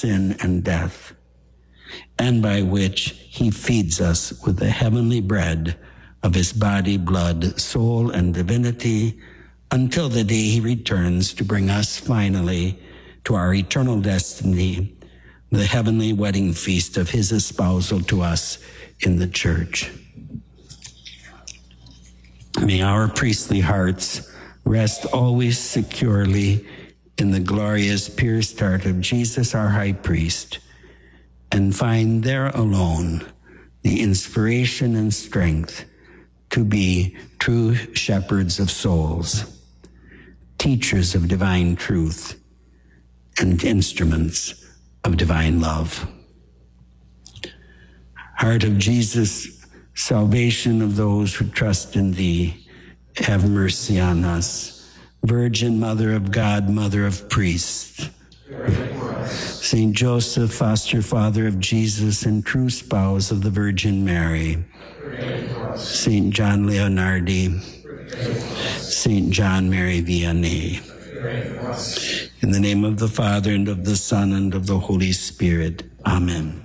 sin and death, and by which he feeds us with the heavenly bread of his body, blood, soul, and divinity, until the day he returns to bring us finally to our eternal destiny, the heavenly wedding feast of his espousal to us in the church. May our priestly hearts rest always securely in the glorious pierced heart of Jesus, our high priest, and find there alone the inspiration and strength to be true shepherds of souls, teachers of divine truth, and instruments of divine love. Heart of Jesus, salvation of those who trust in thee, have mercy on us. Virgin Mother of God, Mother of Priests, Saint Joseph, foster father of Jesus and true spouse of the Virgin Mary, Saint John Leonardi, Saint John Mary Vianney. In the name of the Father, and of the Son, and of the Holy Spirit. Amen.